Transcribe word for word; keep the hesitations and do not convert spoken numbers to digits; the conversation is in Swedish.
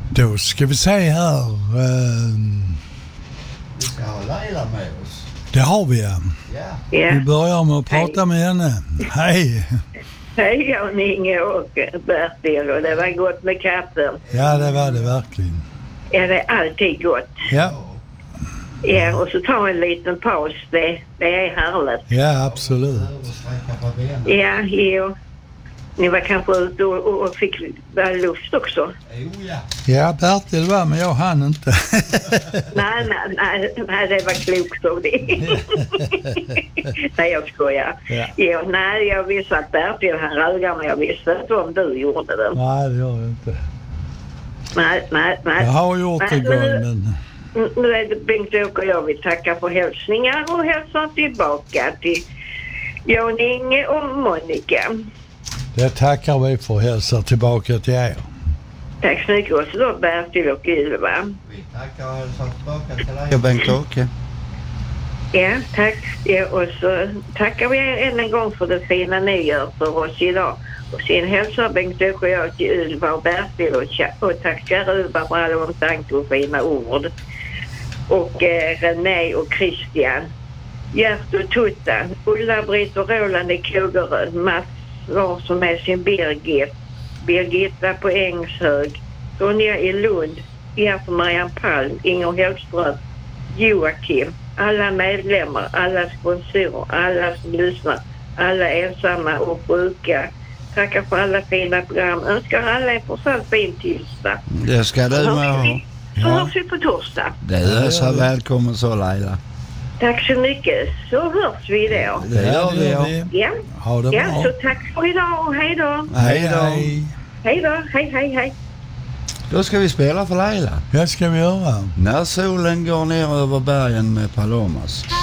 Då ska vi se här. Uh, Vi ska ha Laila med oss. Det har vi, ja. Ja. Ja. Vi börjar med att prata Hej. med henne. Hej! Hej, jag Inge och Bertil, och det var gott med kaffe. Ja, det var det verkligen. Ja, det är alltid gott. Ja, Ja, och så ta en liten paus, det, det är härligt. ja absolut. Sträcka på benen. Ja, jo. Ni var kanske ute och, och, och fick väl luft också. Jo, ja. Ja, Bertil var, men jag hann inte. nej, nej, nej, nej, det var klokt av det. Nej, jag skojar. Ja. Ja, nej, jag visste att Bertil han rögar, men jag visste inte om du gjorde det. Nej, det gör jag inte. Nej, nej, nej. Jag har gjort det Nej, gång, men- men... Nu är det Bengt-Åke och jag vill tacka för hälsningar och hälsa tillbaka till Jan Inge och Monica. Det tackar vi för att hälsa tillbaka till er. Tack så mycket också då, Bertil och Ylva. Vi tackar och hälsar tillbaka till dig och Bengt-Åke. Ja, tack. Ja, och så tackar vi er än en gång för det fina ni gör för oss idag. Och sen hälsar Bengt-Åke och jag till Ylva och Bertil och, tja- och tackar Ylva för alla omtanke och fina ord. Och eh, René och Christian, Gert och Tutta, Ulla-Britt och Roland i Kågeröd, Mats Larsson med sin Birgit, Birgitta på Ängshög, Sonja i Lund, Gert och Marianne Palm, Inger Hellström, Joakim, alla medlemmar, alla sponsorer, alla som lyssnar, alla ensamma och sjuka. Tackar för alla fina program. Önskar alla en fortsatt fin tisdag. Det ska du med ha. Så hörs vi på torsdag. Det är så välkommen så, Laila. Tack så mycket. Så hörs vi då. Det gör vi, ja. Ja, Ha det ja bra. så tack för idag och hej då. Hej då. Hej. Hej då, hej, hej, hej. Då ska vi spela för Laila. Ja, ska vi göra. När solen går ner över bergen med Palomas.